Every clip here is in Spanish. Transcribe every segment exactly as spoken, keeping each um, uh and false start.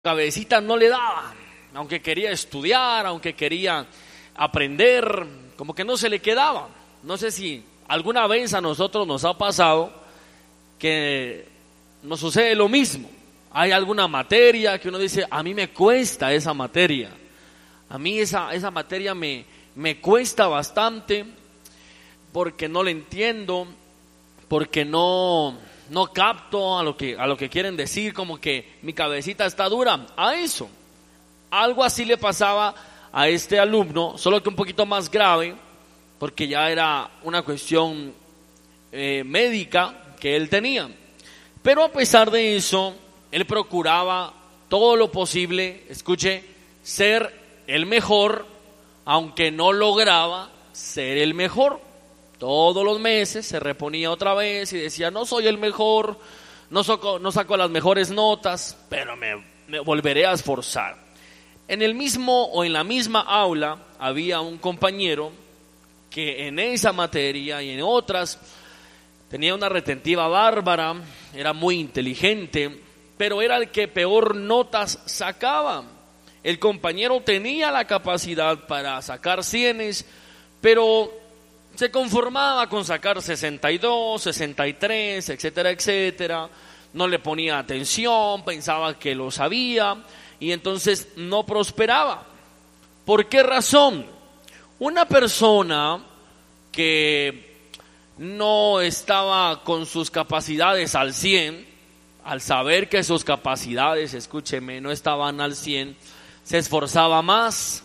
cabecita no le daba, aunque quería estudiar, aunque quería aprender, como que no se le quedaba. No sé si alguna vez a nosotros nos ha pasado que nos sucede lo mismo. Hay alguna materia que uno dice, a mí me cuesta esa materia, a mí esa, esa materia me, me cuesta bastante porque no la entiendo, porque no... no capto a lo que a lo que quieren decir, como que mi cabecita está dura a eso. Algo así le pasaba a este alumno, solo que un poquito más grave, porque ya era una cuestión eh, médica que él tenía. Pero a pesar de eso, él procuraba todo lo posible, escuche, ser el mejor, aunque no lograba ser el mejor. Todos los meses se reponía otra vez y decía, no soy el mejor, no saco, no saco las mejores notas, pero me, me volveré a esforzar. En el mismo o en la misma aula había un compañero que en esa materia y en otras tenía una retentiva bárbara, era muy inteligente, pero era el que peor notas sacaba. El compañero tenía la capacidad para sacar cienes, pero se conformaba con sacar sesenta y dos, sesenta y tres, etcétera, etcétera. No le ponía atención, pensaba que lo sabía y entonces no prosperaba. ¿Por qué razón? Una persona que no estaba con sus capacidades al cien, al saber que sus capacidades, escúcheme, no estaban al cien, se esforzaba más.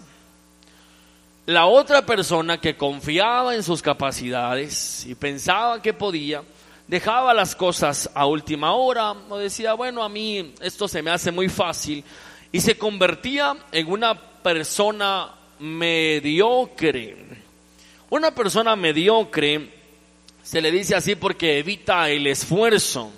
La otra persona que confiaba en sus capacidades y pensaba que podía, dejaba las cosas a última hora o decía, bueno, a mí esto se me hace muy fácil, y se convertía en una persona mediocre. Una persona mediocre se le dice así porque evita el esfuerzo,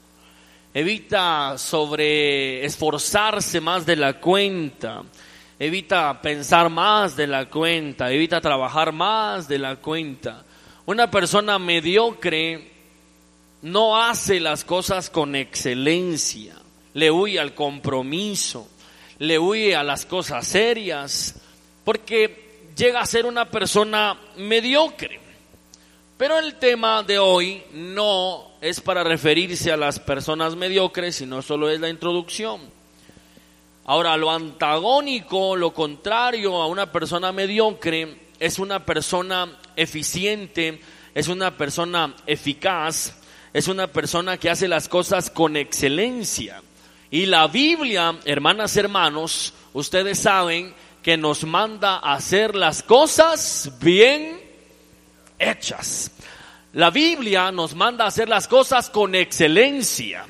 evita sobre esforzarse más de la cuenta, evita pensar más de la cuenta, evita trabajar más de la cuenta. Una persona mediocre no hace las cosas con excelencia, le huye al compromiso, le huye a las cosas serias, porque llega a ser una persona mediocre. Pero el tema de hoy no es para referirse a las personas mediocres, sino solo es la introducción. Ahora, lo antagónico, lo contrario a una persona mediocre, es una persona eficiente, es una persona eficaz, es una persona que hace las cosas con excelencia. Y la Biblia, hermanas, hermanos, ustedes saben que nos manda a hacer las cosas bien hechas. La Biblia nos manda a hacer las cosas con excelencia.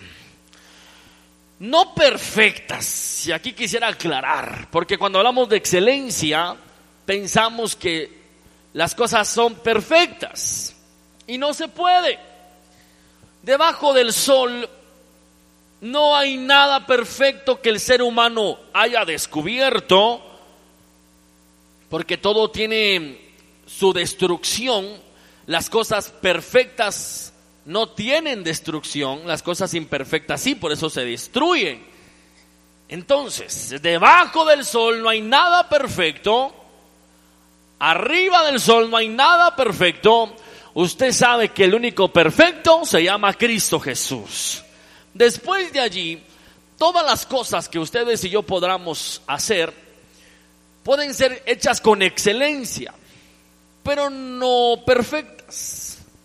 No perfectas, y aquí quisiera aclarar, porque cuando hablamos de excelencia, pensamos que las cosas son perfectas, y no se puede. Debajo del sol no hay nada perfecto que el ser humano haya descubierto, porque todo tiene su destrucción. Las cosas perfectas no tienen destrucción, las cosas imperfectas sí, por eso se destruyen. Entonces, debajo del sol no hay nada perfecto, arriba del sol no hay nada perfecto. Usted sabe que el único perfecto se llama Cristo Jesús. Después de allí, todas las cosas que ustedes y yo podamos hacer pueden ser hechas con excelencia, pero no perfectas.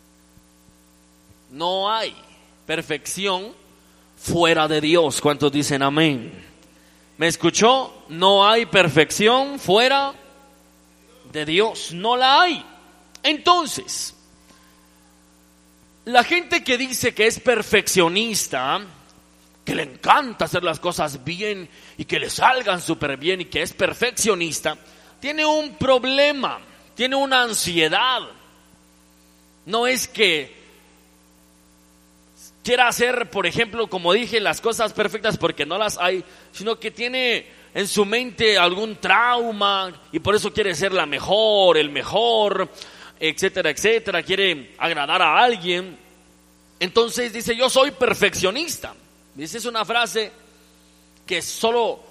No hay perfección fuera de Dios. ¿Cuántos dicen amén? ¿Me escuchó? No hay perfección fuera de Dios. No la hay. Entonces, la gente que dice que es perfeccionista, que le encanta hacer las cosas bien y que le salgan súper bien y que es perfeccionista, tiene un problema, tiene una ansiedad. No es que quiera hacer, por ejemplo, como dije, las cosas perfectas porque no las hay, sino que tiene en su mente algún trauma y por eso quiere ser la mejor, el mejor, etcétera, etcétera, quiere agradar a alguien. Entonces dice, yo soy perfeccionista. Esa es una frase que solo